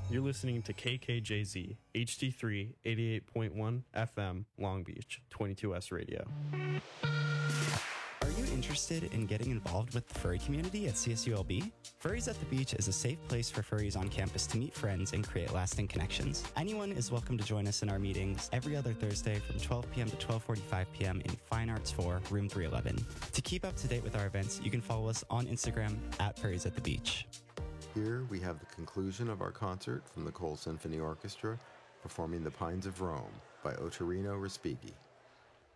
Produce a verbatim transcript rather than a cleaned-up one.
You're listening to K K J Z, H D three, eighty-eight point one F M, Long Beach, twenty-two S Radio. Are you interested in getting involved with the furry community at C S U L B? Furries at the Beach is a safe place for furries on campus to meet friends and create lasting connections. Anyone is welcome to join us in our meetings every other Thursday from twelve p.m. to twelve forty-five p.m. in Fine Arts four, room three eleven. To keep up to date with our events, you can follow us on Instagram at Furries at the Beach. Here we have the conclusion of our concert from the Cole Symphony Orchestra performing The Pines of Rome by Otorino Respighi.